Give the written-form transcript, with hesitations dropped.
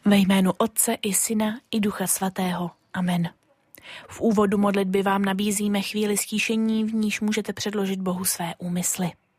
Ve jménu Otce i Syna i Ducha Svatého. Amen. V úvodu modlitby vám nabízíme chvíli ztíšení, v níž můžete předložit Bohu své úmysly.